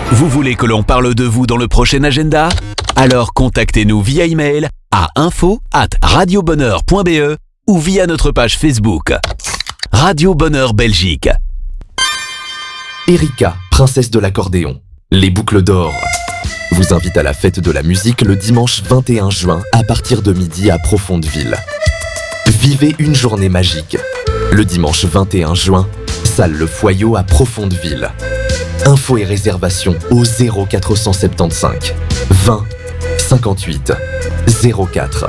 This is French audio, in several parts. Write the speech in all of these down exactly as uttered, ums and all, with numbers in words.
Vous voulez que l'on parle de vous dans le prochain agenda ? Alors contactez-nous via email à info arobase radiobonheur point b e ou via notre page Facebook. Radio Bonheur Belgique. Erika, princesse de l'accordéon. Les boucles d'or vous invite à la fête de la musique le dimanche vingt et un juin à partir de midi à Profondeville. Vivez une journée magique. Le dimanche vingt et un juin, salle Le Foyot à Profondeville. Infos et réservations au zéro quatre cent soixante-quinze vingt cinquante-huit zéro quatre.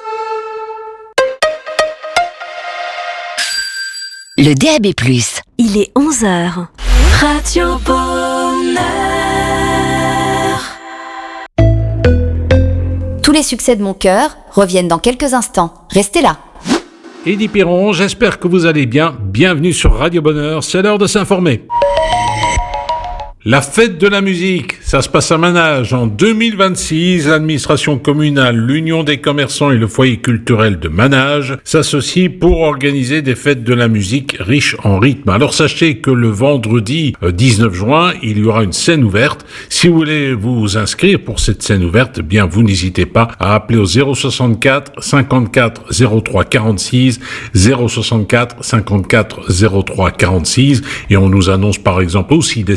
Le D A B plus. Il est onze heures. Radio Bonheur. Tous les succès de mon cœur reviennent dans quelques instants. Restez là. Eddie Piron, j'espère que vous allez bien. Bienvenue sur Radio Bonheur, c'est l'heure de s'informer. La fête de la musique, ça se passe à Manage. En deux mille vingt-six, l'administration communale, l'Union des commerçants et le foyer culturel de Manage s'associent pour organiser des fêtes de la musique riches en rythme. Alors sachez que le vendredi dix-neuf juin, il y aura une scène ouverte. Si vous voulez vous inscrire pour cette scène ouverte, eh bien vous n'hésitez pas à appeler au zéro soixante-quatre cinquante-quatre zéro trois quarante-six, zéro soixante-quatre cinquante-quatre zéro trois quarante-six, et on nous annonce par exemple aussi des